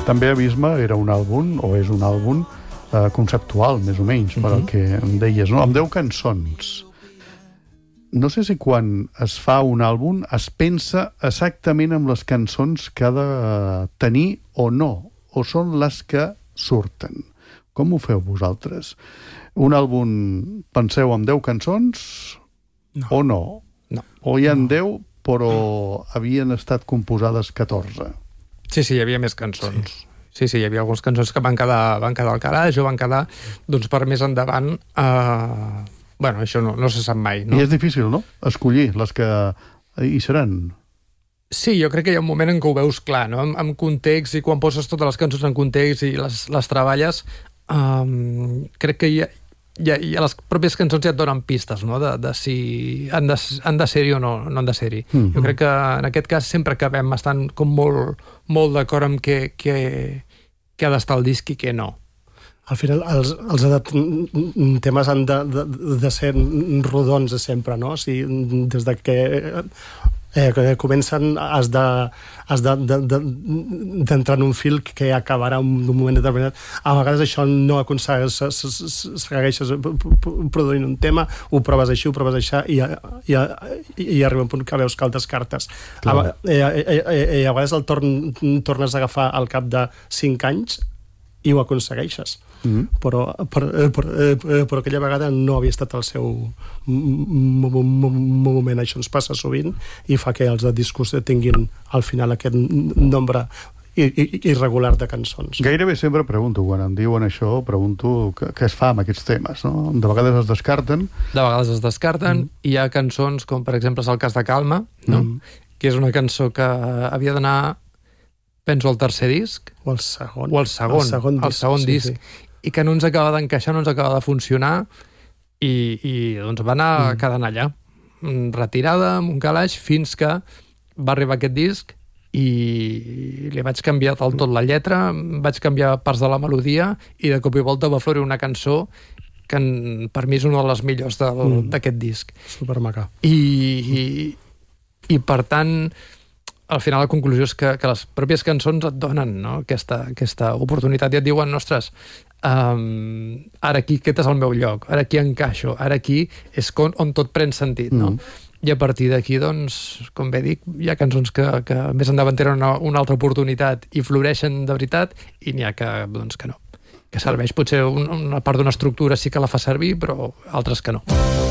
També Abisme era un àlbum, o és un àlbum, conceptual, més o menys, per el que em deies, no? Amb 10 cançons. No sé si quan es fa un àlbum es pensa exactament en les cançons que ha de tenir o no, o són les que surten. Com ho feu vosaltres? Un àlbum, penseu en 10 cançons o no? No. O hi ha 10, però havien estat composades 14? Sí, hi havia més cançons. Sí, hi havia algunes cançons que van quedar al calaix o van quedar per més endavant. Bueno, això no se sap mai, no? I és difícil, no?, escollir les que hi seran. Sí, jo crec que hi ha un moment en què ho veus clar, no? En context, i quan poses totes les cançons en context i les treballes, crec que les pròpies cançons ja et donen pistes, no?, de si han de ser-hi o no han de ser-hi. Jo crec que en aquest cas sempre acabem estant com molt d'acord amb què ha d'estar el disc i què no. Al final, els temes han de ser rodons sempre, no? O sigui, des de que comencen has d'entrar en un fil que acabarà en un moment determinat. A vegades això no segueixes produint un tema, ho proves així, i arriba un punt que veus que el descartes. I a vegades el tornes a agafar al cap de 5 anys i ho aconsegueixes. Però aquella vegada no havia estat el seu moment. Això ens passa sovint i fa que els discos tinguin al final aquest nombre irregular de cançons. Gairebé sempre pregunto, quan em diuen això, pregunto què es fa amb aquests temes, no? De vegades es descarten. I hi ha cançons com, per exemple, és el cas de Calma, no? Que és una cançó que havia d'anar, penso, al tercer disc. O al segon. El segon disc. I que no ens acaba d'encaixar, no ens acaba de funcionar, i doncs va anar quedant allà, retirada, amb un calaix, fins que va arribar aquest disc i li vaig canviar del tot la lletra, vaig canviar parts de la melodia, i de cop i volta va florir una cançó que per mi és una de les millors d'aquest disc. Supermaca. I per tant, al final la conclusió és que les pròpies cançons et donen, no?, aquesta oportunitat, i et diuen, ostres, ara aquí aquest és el meu lloc, ara aquí encaixo, ara aquí és on tot pren sentit, no? I a partir d'aquí, doncs, com bé dic, hi ha cançons que més endavant tenen una altra oportunitat i floreixen de veritat, i n'hi ha que no, que serveix potser una part d'una estructura sí que la fa servir, però altres que no.